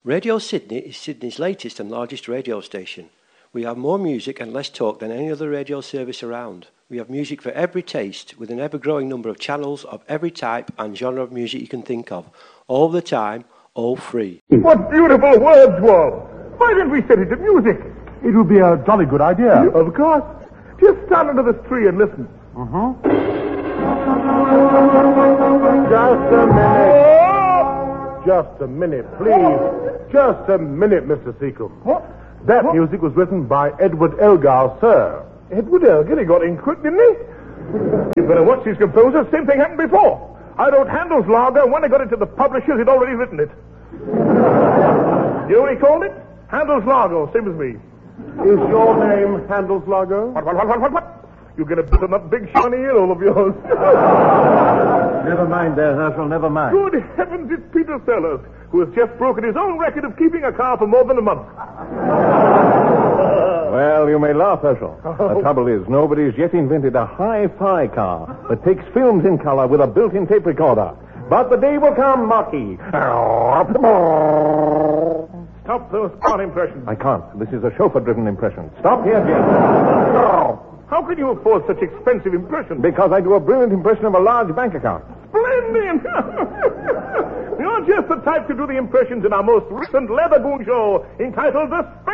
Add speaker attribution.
Speaker 1: Radio Sydney is Sydney's latest and largest radio station. We have more music and less talk than any other radio service around. We have music for every taste, with an ever-growing number of channels of every type and genre of music you can think of. All the time, all free.
Speaker 2: What beautiful words, Wall! Why didn't we set it to music?
Speaker 3: It would be a jolly good idea.
Speaker 2: Of course. Just stand under this tree and listen.
Speaker 3: Just a minute. Just a minute, please. Just a minute, Mr. Seacombe.
Speaker 2: What?
Speaker 3: That music was written by Edward Elgar, sir.
Speaker 2: Edward Elgar, he got in quick, didn't he? You better watch these composers. Same thing happened before. I wrote Handel's Lager, and when I got it to the publishers, he'd already written it. You know what he called it? Handel's Lager, same as me.
Speaker 3: Is your name Handelslager?
Speaker 2: What? You get a bit of that big shiny ear, all of yours.
Speaker 3: Never mind there, Herschel, never mind.
Speaker 2: Good heavens, it's Peter Sellers, who has just broken his own record of keeping a car for more than a month.
Speaker 3: Well, you may laugh, Herschel. The trouble is, nobody's yet invented a hi-fi car that takes films in color with a built-in tape recorder. But the day will come, Marquis.
Speaker 2: Stop those car impressions.
Speaker 3: I can't. This is a chauffeur-driven impression. Stop here, Jim.
Speaker 2: How can you afford such expensive impressions?
Speaker 3: Because I do a brilliant impression of a large bank account.
Speaker 2: Splendid! You're just the type to do the impressions in our most recent Leather Goon show entitled The